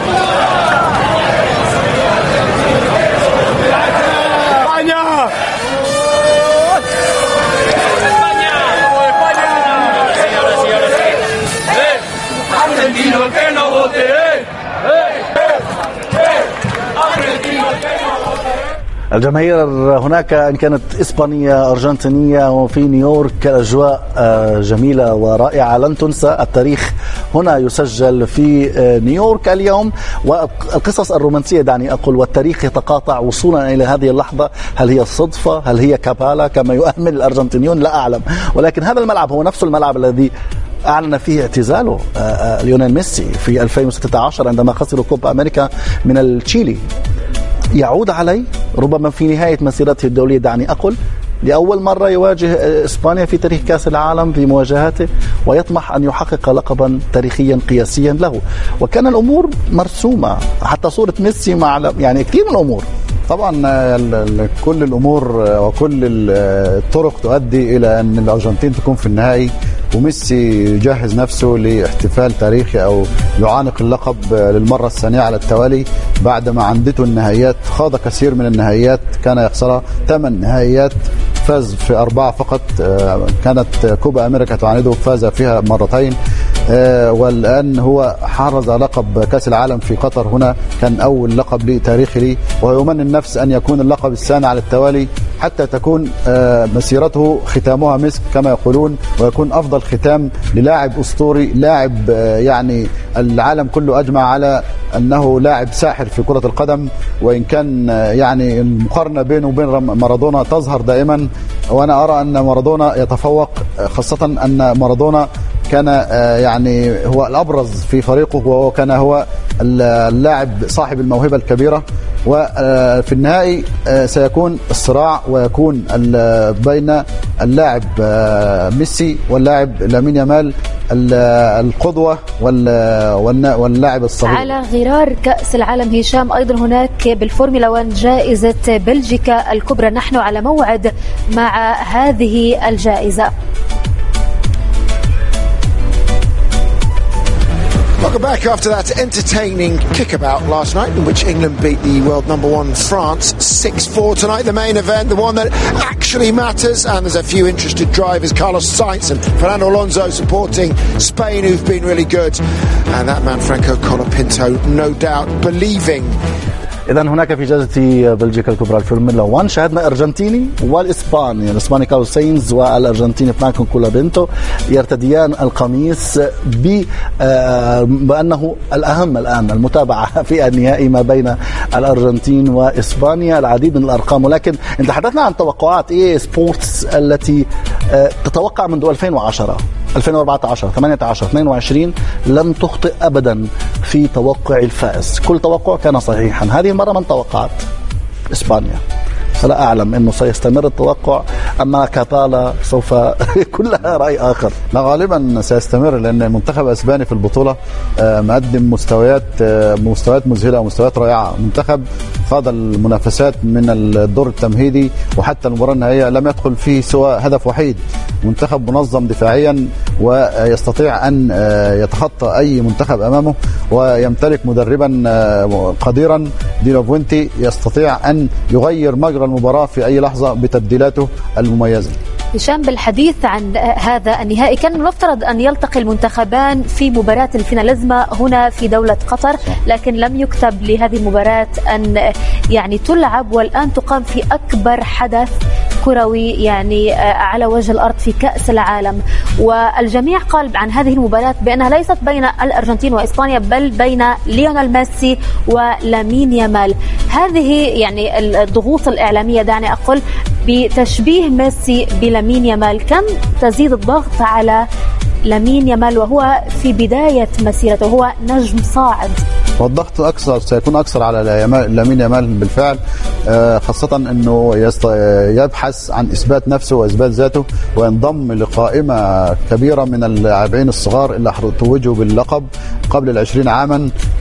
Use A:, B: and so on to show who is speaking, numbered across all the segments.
A: الجماهير هناك إن كانت إسبانية أرجنتينية، وفي نيويورك الأجواء جميلة ورائعة لن تنسى. التاريخ هنا يسجل في نيويورك اليوم، والقصص الرومانسية دعني أقول والتاريخ يتقاطع وصولا إلى هذه اللحظة. هل هي صدفة؟ هل هي كابالا كما يؤمن الأرجنتينيون؟ لا أعلم، ولكن هذا الملعب هو نفس الملعب الذي أعلن فيه اعتزاله ليونيل ميسي في 2016 عندما خسروا كوبا أمريكا من التشيلي. يعود عليه ربما في نهاية مسيرته الدولية دعني أقول لأول مرة يواجه إسبانيا في تاريخ كأس العالم في مواجهاته، ويطمح أن يحقق لقبا تاريخيا قياسيا له. وكان الأمور مرسومة، حتى صورة ميسي مع يعني كثير من الأمور.
B: طبعا كل الأمور وكل الطرق تؤدي إلى أن الأرجنتين تكون في النهائي، وميسي يجهز نفسه لاحتفال تاريخي أو يعانق اللقب للمرة الثانية على التوالي بعدما عندته النهائيات. خاض كثير من النهائيات كان يخسرها، 8 نهائيات فاز في 4 فقط. كانت كوبا أمريكا تعانده فاز فيها مرتين، والآن هو حرز لقب كأس العالم في قطر. هنا كان أول لقب لتاريخي لي، ويمنى النفس أن يكون اللقب الثاني على التوالي حتى تكون مسيرته ختامها مسك كما يقولون، ويكون أفضل ختام للاعب أسطوري، لاعب يعني العالم كله أجمع على أنه لاعب ساحر في كرة القدم. وإن كان يعني المقارنة بينه وبين مارادونا تظهر دائما، وأنا أرى أن مارادونا يتفوق، خاصة أن مارادونا كان يعني هو الأبرز في فريقه، وهو كان هو اللاعب صاحب الموهبة الكبيرة. وفي النهائي سيكون الصراع ويكون بين اللاعب ميسي واللاعب لامين يامال القدوة واللاعب الصغير.
C: على غرار كأس العالم هشام، أيضا هناك بالفورمولا 1 جائزة بلجيكا الكبرى، نحن على موعد مع هذه الجائزة.
D: Welcome back after that entertaining kickabout last night in which England beat the world number 1 France 6-4. Tonight the main event, the one that actually matters, and there's a few interested drivers, Carlos Sainz and Fernando Alonso supporting Spain, who've been really good, and that man Franco Colapinto no doubt believing.
A: إذن هناك في جائزة بلجيكا الكبرى الفورمولا 1 شاهدنا أرجنتيني والإسباني، الإسباني كارلوس ساينز والأرجنتيني فرانكو كولابينتو يرتديان القميص بأنه الأهم الآن المتابعة في النهائي ما بين الأرجنتين وإسبانيا. العديد من الأرقام، ولكن أنت تحدثنا عن توقعات إيه سبورتس التي تتوقع منذ 2010 2014 18 22 لم تخطئ أبدا في توقع الفائز، كل توقع كان صحيحا. هذه المرة من توقعت إسبانيا؟ فلا أعلم أنه سيستمر التوقع، أما كابالا سوف يكون لها رأي آخر.
B: لا، غالبا سيستمر، لأن المنتخب الأسباني في البطولة مقدم مستويات مذهلة ومستويات رائعة. منتخب خاض المنافسات من الدور التمهيدي وحتى المباراة النهائية لم يدخل فيه سوى هدف وحيد. منتخب منظم دفاعيا ويستطيع أن يتخطى أي منتخب أمامه، ويمتلك مدربا قديرا دي لافوينتي يستطيع أن يغير مجرى المباراة في أي لحظة بتبديلاته المميزة.
C: هشام، بالحديث عن هذا النهائي، كان المفترض أن يلتقي المنتخبان في مباراة الفيناليزما هنا في دولة قطر، لكن لم يكتب لهذه المباراة أن يعني تلعب، والآن تقام في أكبر حدث كروي يعني على وجه الأرض في كأس العالم. والجميع قال عن هذه المباراة بأنها ليست بين الأرجنتين وإسبانيا، بل بين ليونيل ميسي ولامين يامال. هذه يعني الضغوط الإعلامية دعني أقول بتشبيه ميسي بلامين يامال، كم تزيد الضغط على لامين يامال وهو في بداية مسيرته، هو نجم صاعد؟
B: والضغط أكثر سيكون أكثر على لامين يامال بالفعل، خاصة أنه يبحث عن إثبات نفسه وإثبات ذاته، وينضم لقائمة كبيرة من اللاعبين الصغار اللي توجوا باللقب قبل 20 عاما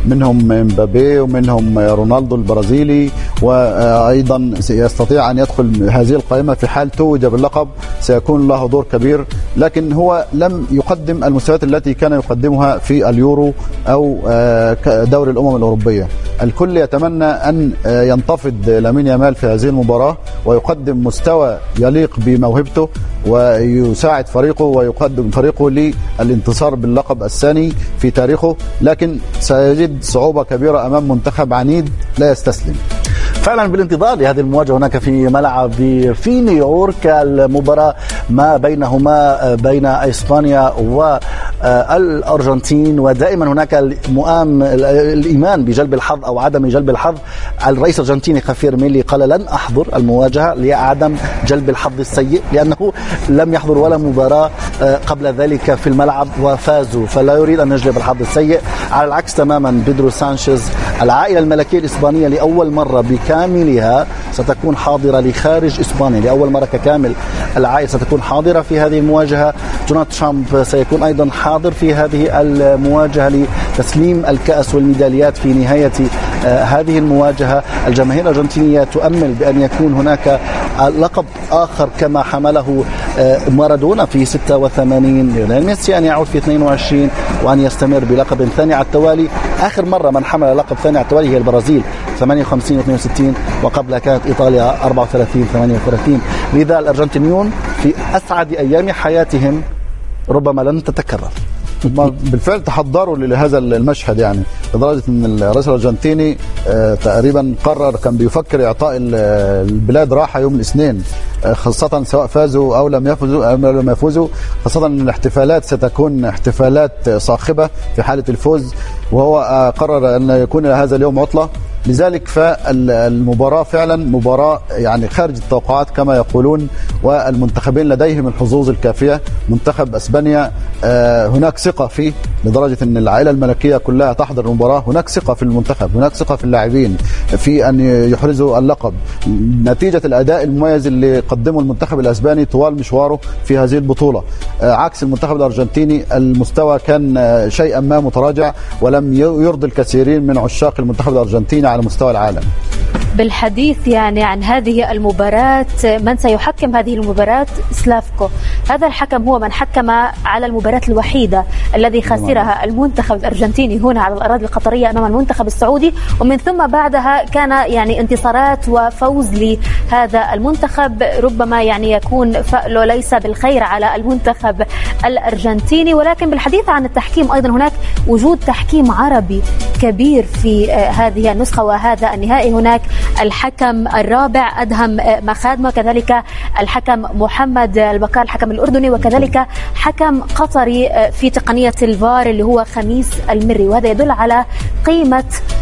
B: منهم مبابي ومنهم رونالدو البرازيلي، وأيضا يستطيع أن يدخل هذه القائمة في حال توج باللقب، سيكون له دور كبير. لكن هو لم يقدم المستويات التي كان يقدمها في اليورو أو دوري الأمم الأوروبية. الكل يتمنى أن ينتفض لامين يامال في هذه المباراة ويقدم مستوى يليق بموهبته ويساعد فريقه ويقدم فريقه للانتصار باللقب الثاني في تاريخه، لكن سيجد صعوبة كبيرة أمام منتخب عنيد لا يستسلم.
A: فعلا بالانتظار لهذه المواجهة هناك في ملعب في نيويورك، المباراة ما بينهما بين إسبانيا والأرجنتين، ودائما هناك الإيمان بجلب الحظ أو عدم جلب الحظ. الرئيس الأرجنتيني خافير ميلي قال لن أحضر المواجهة لعدم جلب الحظ السيء، لأنه لم يحضر ولا مباراة قبل ذلك في الملعب وفازوا، فلا يريد أن يجلب الحظ السيء. على العكس تماما بيدرو سانشيز، العائلة الملكية الإسبانية لأول مرة بكاملها ستكون حاضرة لخارج إسبانيا، لأول مرة ككامل العائلة ستكون حاضرة في هذه المواجهة. دونالد ترامب سيكون أيضا حاضر في هذه المواجهة لتسليم الكأس والميداليات في نهاية هذه المواجهة. الجماهير الأرجنتينية تؤمل بأن يكون هناك لقب آخر كما حمله مارادونا في 86، ليونيل ميسي أن يعود في 22 وأن يستمر بلقب ثاني على التوالي. آخر مرة من حمل لقب ثاني على التوالي هي البرازيل 58 و62، وقبلها كانت إيطاليا 34 38. لذا الأرجنتينيون في أسعد أيام حياتهم ربما لن تتكرر.
B: بالفعل تحضروا لهذا المشهد، يعني لدرجة أن الرئيس الأرجنتيني تقريبا قرر، كان بيفكر إعطاء البلاد راحة يوم الاثنين، خاصة سواء فازوا أو لم يفوزوا، خاصة أن الاحتفالات ستكون احتفالات صاخبة في حالة الفوز، وهو قرر أن يكون هذا اليوم عطلة. لذلك فالمباراة فعلا مباراة يعني خارج التوقعات كما يقولون، والمنتخبين لديهم الحظوظ الكافية. منتخب اسبانيا هناك ثقة فيه لدرجة ان العائلة الملكية كلها تحضر المباراة، هناك ثقة في المنتخب، هناك ثقة في اللاعبين في ان يحرزوا اللقب نتيجة الاداء المميز اللي قدمه المنتخب الاسباني طوال مشواره في هذه البطولة. عكس المنتخب الارجنتيني، المستوى كان شيئا ما متراجع ولم يرضي الكثيرين من عشاق المنتخب الارجنتيني على مستوى العالم.
C: بالحديث يعني عن هذه المباراة، من سيحكم هذه المباراة سلافكو. هذا الحكم هو من حكم على المباراة الوحيدة الذي خسرها المنتخب الأرجنتيني هنا على الأراضي القطرية أمام المنتخب السعودي، ومن ثم بعدها كان يعني انتصارات وفوز لهذا المنتخب. ربما يعني يكون فأله ليس بالخير على المنتخب الأرجنتيني. ولكن بالحديث عن التحكيم أيضا هناك وجود تحكيم عربي كبير في هذه النسخة وهذا النهائي. هناك الحكم الرابع أدهم مخادمة، كذلك الحكم محمد البكار الحكم الأردني، وكذلك حكم قطري في تقنية الفار اللي هو خميس المري. وهذا يدل على قيمة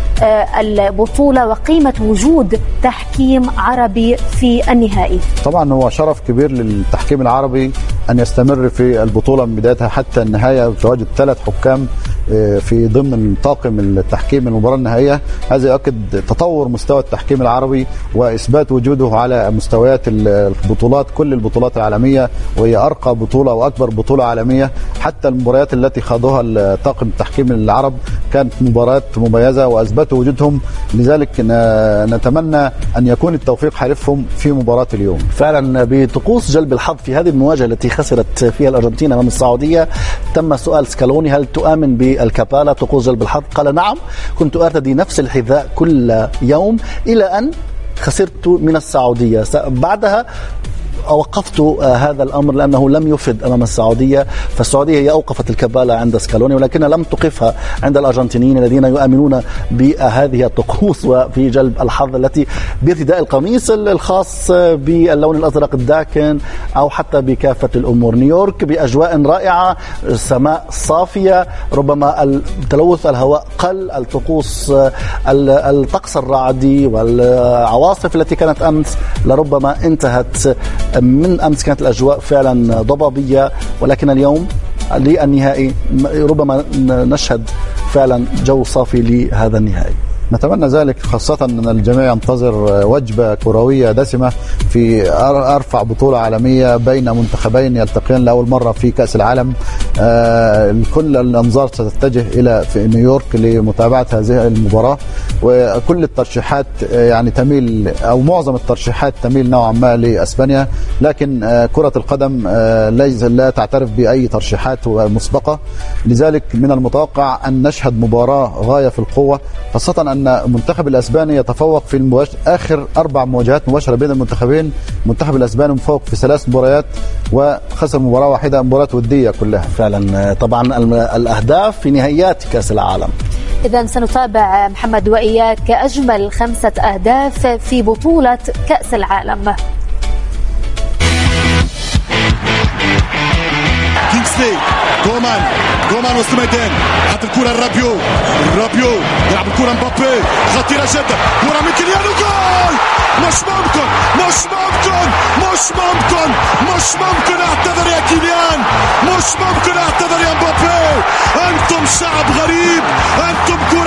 C: البطولة وقيمة وجود تحكيم عربي في النهائي.
B: طبعا هو شرف كبير للتحكيم العربي أن يستمر في البطولة من بدايتها حتى النهاية بتواجد 3 حكام في ضمن طاقم التحكيم المباراة النهائية. هذا يؤكد تطور مستوى التحكيم العربي وإثبات وجوده على مستويات البطولات، كل البطولات العالمية، وهي أرقى بطولة وأكبر بطولة عالمية. حتى المباريات التي خاضوها طاقم التحكيم العرب كانت مباريات مميزة وأثبتوا وجودهم. لذلك نتمنى أن يكون التوفيق حليفهم في مباراة اليوم.
A: فعلا بطقوس جلب الحظ في هذه المواجهة التي خسرت فيها الأرجنتين أمام السعودية، تم سؤال سكالوني هل تؤمن بالكابالا طقوس جلب الحظ؟ قال نعم، كنت أرتدي نفس الحذاء كل يوم إلى أن خسرت من السعودية. بعدها وقفت هذا الأمر لأنه لم يفد أمام السعودية، فالسعودية هي أوقفت الكبالة عند سكالوني، ولكنها لم تقفها عند الأرجنتينيين الذين يؤمنون بهذه الطقوس وفي جلب الحظ التي بارتداء القميص الخاص باللون الأزرق الداكن أو حتى بكافة الأمور. نيويورك بأجواء رائعة، سماء صافية، ربما تلوث الهواء قل، الطقوس الطقس الرعدي والعواصف التي كانت أمس لربما انتهت. من أمس كانت الأجواء فعلا ضبابية، ولكن اليوم للنهائي ربما نشهد فعلا جو صافي لهذا النهائي.
B: نتمنى ذلك، خاصة أن الجميع ينتظر وجبة كروية دسمة في أرفع بطولة عالمية بين منتخبين يلتقيان لأول مرة في كأس العالم. كل الأنظار ستتجه إلى في نيويورك لمتابعة هذه المباراة، وكل الترشيحات يعني تميل أو معظم الترشيحات تميل نوعا ما لأسبانيا، لكن كرة القدم لا تعترف بأي ترشيحات مسبقة. لذلك من المتوقع أن نشهد مباراة غاية في القوة، خاصة أن المنتخب الأسباني يتفوق في آخر 4 مواجهات مباشرة بين المنتخبين. المنتخب الأسباني متفوق في 3 مباريات وخسر مباراة واحدة، مباراة ودية كلها.
A: فعلا طبعا الأهداف في نهائيات كأس العالم.
C: إذن سنتابع محمد وإياك أجمل 5 أهداف في بطولة كأس العالم.
E: كينغسلي كومان وسط الميدان، حط الكرة الرابيو يلعب الكرة مبابي، خطيرة جدا، كرة من كيليان وجول. مش ممكن اعتذر يا كيليان، مش ممكن اعتذر يا مبابي. انتم شعب غريب، انتم كرة